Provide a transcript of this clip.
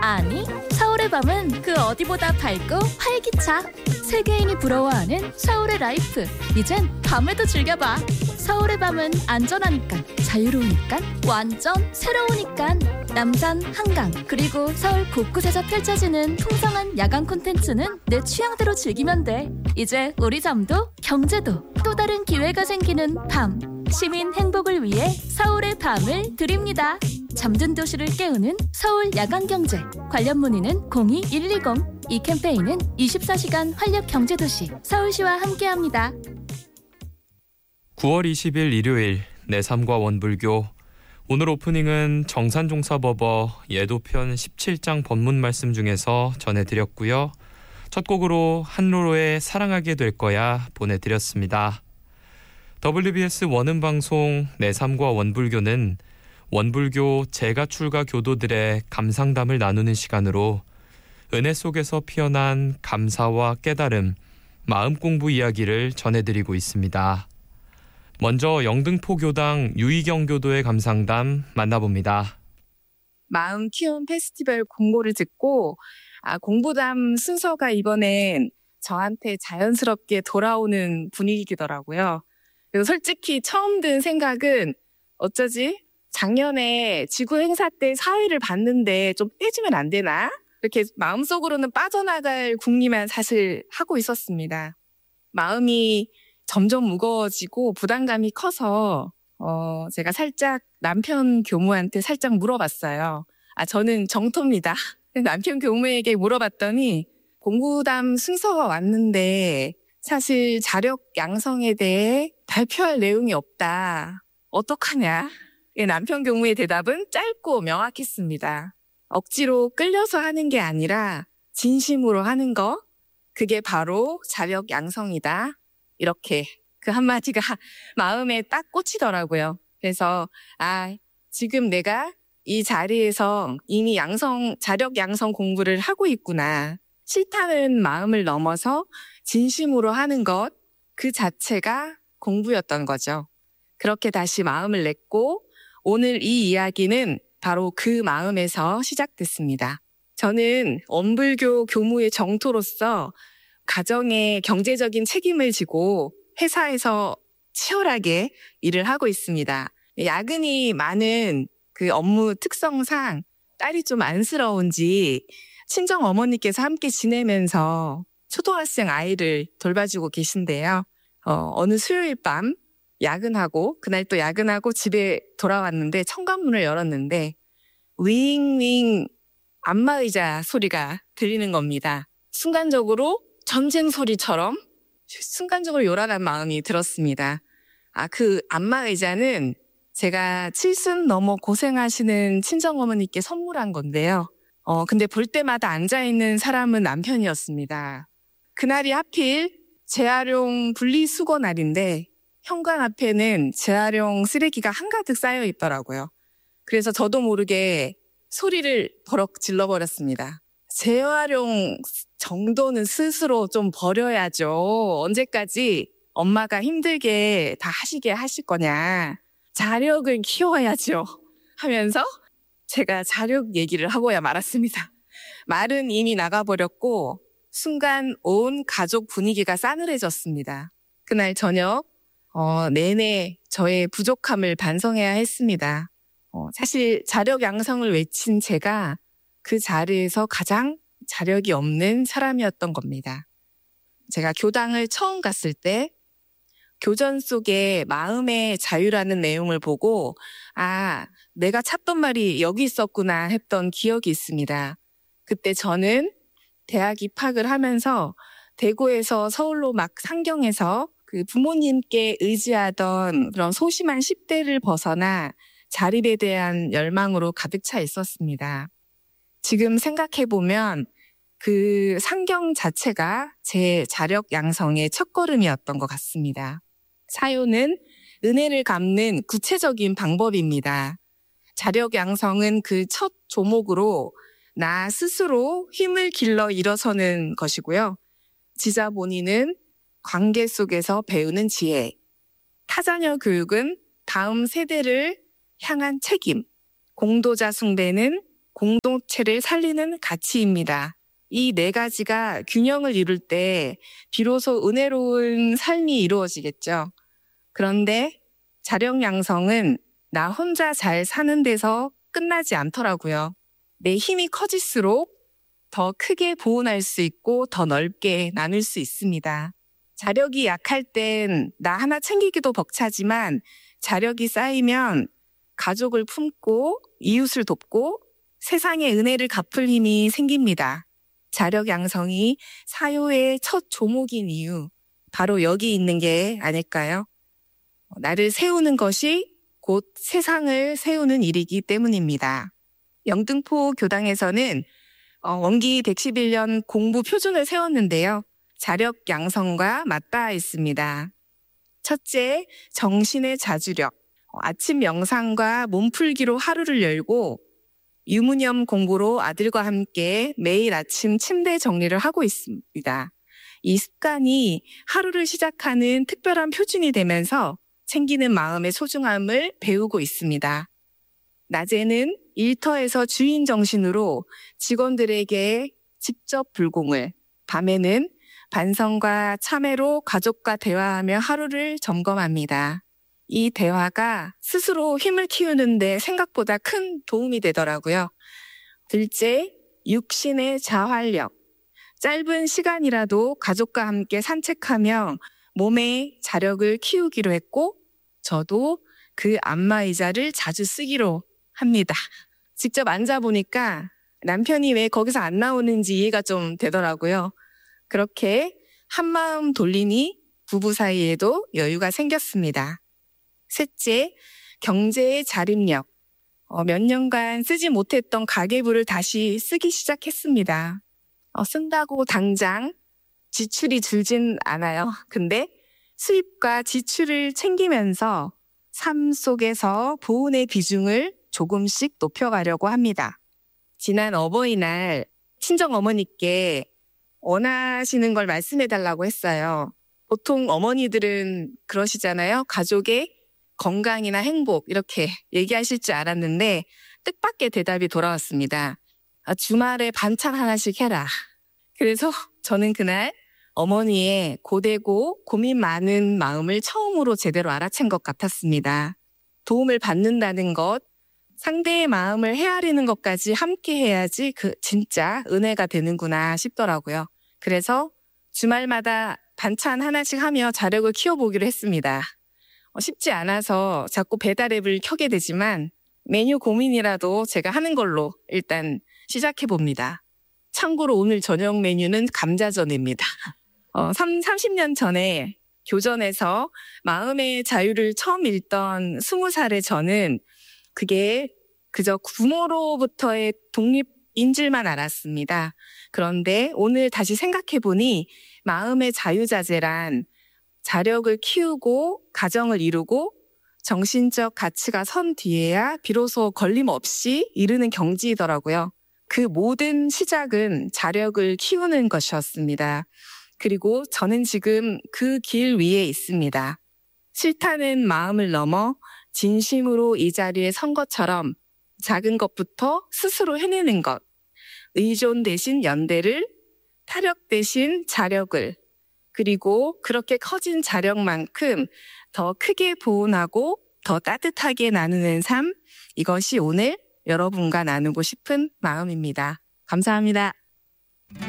아니, 서울의 밤은 그 어디보다 밝고 활기차. 세계인이 부러워하는 서울의 라이프. 이젠 밤에도 즐겨봐. 서울의 밤은 안전하니까, 자유로우니까, 완전 새로우니까. 남산, 한강, 그리고 서울 곳곳에서 펼쳐지는 풍성한 야간 콘텐츠는 내 취향대로 즐기면 돼. 이제 우리 잠도 경제도 또 다른 기회가 생기는 밤. 시민 행복을 위해 서울의 밤을 드립니다. 잠든 도시를 깨우는 서울 야간경제. 관련 문의는 02-120. 이 캠페인은 24시간 활력경제도시 서울시와 함께합니다. 9월 20일 일요일 내 삶과 원불교. 오늘 오프닝은 정산종사법어 예도편 17장 법문 말씀 중에서 전해드렸고요. 첫 곡으로 한로로의 사랑하게 될 거야 보내드렸습니다. WBS 원음방송 내 삶과 원불교는 원불교 재가출가 교도들의 감상담을 나누는 시간으로 은혜 속에서 피어난 감사와 깨달음, 마음 공부 이야기를 전해드리고 있습니다. 먼저 영등포 교당 유희경 교도의 감상담 만나봅니다. 마음 키움 페스티벌 공고를 듣고 공부담 순서가 이번엔 저한테 자연스럽게 돌아오는 분위기더라고요. 그래서 솔직히 처음 든 생각은 어쩌지? 작년에 지구 행사 때 사회를 봤는데 좀 떼주면 안 되나? 이렇게 마음속으로는 빠져나갈 궁리만 사실 하고 있었습니다. 마음이 점점 무거워지고 부담감이 커서 제가 살짝 남편 교무한테 살짝 물어봤어요. 저는 정토입니다. 남편 교무에게 물어봤더니 공부담 순서가 왔는데 사실 자력 양성에 대해 발표할 내용이 없다. 어떡하냐? 남편 교무의 대답은 짧고 명확했습니다. 억지로 끌려서 하는 게 아니라 진심으로 하는 거, 그게 바로 자력 양성이다. 이렇게 그 한마디가 마음에 딱 꽂히더라고요. 그래서 지금 내가 이 자리에서 이미 자력 양성 공부를 하고 있구나. 싫다는 마음을 넘어서 진심으로 하는 것, 그 자체가 공부였던 거죠. 그렇게 다시 마음을 냈고 오늘 이 이야기는 바로 그 마음에서 시작됐습니다. 저는 원불교 교무의 정토로서 가정의 경제적인 책임을 지고 회사에서 치열하게 일을 하고 있습니다. 야근이 많은 그 업무 특성상 딸이 좀 안쓰러운지 친정 어머니께서 함께 지내면서 초등학생 아이를 돌봐주고 계신데요. 어느 수요일 밤 그날 또 야근하고 집에 돌아왔는데 현관문을 열었는데 윙윙 안마의자 소리가 들리는 겁니다. 순간적으로 전쟁 소리처럼 순간적으로 요란한 마음이 들었습니다. 그 안마의자는 제가 70 넘어 고생하시는 친정어머니께 선물한 건데요. 근데 볼 때마다 앉아있는 사람은 남편이었습니다. 그날이 하필 재활용 분리수거 날인데 현관 앞에는 재활용 쓰레기가 한가득 쌓여 있더라고요. 그래서 저도 모르게 소리를 버럭 질러버렸습니다. 재활용 정도는 스스로 좀 버려야죠. 언제까지 엄마가 힘들게 다 하시게 하실 거냐. 자력을 키워야죠. 하면서 제가 자력 얘기를 하고야 말았습니다. 말은 이미 나가버렸고 순간 온 가족 분위기가 싸늘해졌습니다. 그날 저녁 내내 저의 부족함을 반성해야 했습니다. 사실 자력 양성을 외친 제가 그 자리에서 가장 자력이 없는 사람이었던 겁니다. 제가 교당을 처음 갔을 때 교전 속에 마음의 자유라는 내용을 보고 내가 찾던 말이 여기 있었구나 했던 기억이 있습니다. 그때 저는 대학 입학을 하면서 대구에서 서울로 막 상경해서 그 부모님께 의지하던 그런 소심한 10대를 벗어나 자립에 대한 열망으로 가득 차 있었습니다. 지금 생각해보면 그 상경 자체가 제 자력 양성의 첫걸음이었던 것 같습니다. 사요는 은혜를 갚는 구체적인 방법입니다. 자력 양성은 그 첫 조목으로 나 스스로 힘을 길러 일어서는 것이고요. 지자본의는 관계 속에서 배우는 지혜, 타자녀 교육은 다음 세대를 향한 책임, 공도자 숭배는 공동체를 살리는 가치입니다. 이 네 가지가 균형을 이룰 때 비로소 은혜로운 삶이 이루어지겠죠. 그런데 자력 양성은 나 혼자 잘 사는 데서 끝나지 않더라고요. 내 힘이 커질수록 더 크게 보온할 수 있고 더 넓게 나눌 수 있습니다. 자력이 약할 땐 나 하나 챙기기도 벅차지만 자력이 쌓이면 가족을 품고 이웃을 돕고 세상의 은혜를 갚을 힘이 생깁니다. 자력 양성이 사요의 첫 조목인 이유, 바로 여기 있는 게 아닐까요? 나를 세우는 것이 곧 세상을 세우는 일이기 때문입니다. 영등포 교당에서는 원기 111년 공부 표준을 세웠는데요. 자력 양성과 맞닿아 있습니다. 첫째, 정신의 자주력. 아침 명상과 몸풀기로 하루를 열고 유문염 공부로 아들과 함께 매일 아침 침대 정리를 하고 있습니다. 이 습관이 하루를 시작하는 특별한 표준이 되면서 챙기는 마음의 소중함을 배우고 있습니다. 낮에는 일터에서 주인 정신으로 직원들에게 직접 불공을, 밤에는 반성과 참회로 가족과 대화하며 하루를 점검합니다. 이 대화가 스스로 힘을 키우는데 생각보다 큰 도움이 되더라고요. 둘째, 육신의 자활력. 짧은 시간이라도 가족과 함께 산책하며 몸의 자력을 키우기로 했고 저도 그 안마의자를 자주 쓰기로 합니다. 직접 앉아보니까 남편이 왜 거기서 안 나오는지 이해가 좀 되더라고요. 그렇게 한마음 돌리니 부부 사이에도 여유가 생겼습니다. 셋째, 경제의 자립력. 몇 년간 쓰지 못했던 가계부를 다시 쓰기 시작했습니다. 쓴다고 당장 지출이 줄진 않아요. 근데 수입과 지출을 챙기면서 삶 속에서 보온의 비중을 조금씩 높여가려고 합니다. 지난 어버이날 친정 어머니께 원하시는 걸 말씀해달라고 했어요. 보통 어머니들은 그러시잖아요. 가족의 건강이나 행복 이렇게 얘기하실 줄 알았는데 뜻밖의 대답이 돌아왔습니다. 주말에 반찬 하나씩 해라. 그래서 저는 그날 어머니의 고되고 고민 많은 마음을 처음으로 제대로 알아챈 것 같았습니다. 도움을 받는다는 것, 상대의 마음을 헤아리는 것까지 함께 해야지 진짜 은혜가 되는구나 싶더라고요. 그래서 주말마다 반찬 하나씩 하며 자력을 키워보기로 했습니다. 쉽지 않아서 자꾸 배달 앱을 켜게 되지만 메뉴 고민이라도 제가 하는 걸로 일단 시작해봅니다. 참고로 오늘 저녁 메뉴는 감자전입니다. 30년 전에 교전에서 마음의 자유를 처음 읽던 20살의 저는 그게 그저 부모로부터의 독립인 줄만 알았습니다. 그런데 오늘 다시 생각해보니 마음의 자유자재란 자력을 키우고 가정을 이루고 정신적 가치가 선 뒤에야 비로소 걸림없이 이루는 경지이더라고요. 그 모든 시작은 자력을 키우는 것이었습니다. 그리고 저는 지금 그 길 위에 있습니다. 싫다는 마음을 넘어 진심으로 이 자리에 선 것처럼 작은 것부터 스스로 해내는 것, 의존 대신 연대를, 타력 대신 자력을, 그리고 그렇게 커진 자력만큼 더 크게 보온하고 더 따뜻하게 나누는 삶, 이것이 오늘 여러분과 나누고 싶은 마음입니다. 감사합니다.